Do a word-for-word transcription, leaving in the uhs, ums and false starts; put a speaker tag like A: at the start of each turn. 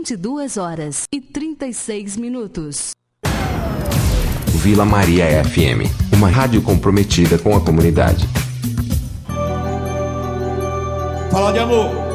A: vinte e duas horas e trinta e seis minutos.
B: Vila Maria F M, uma rádio comprometida com a comunidade.
C: Fala de amor.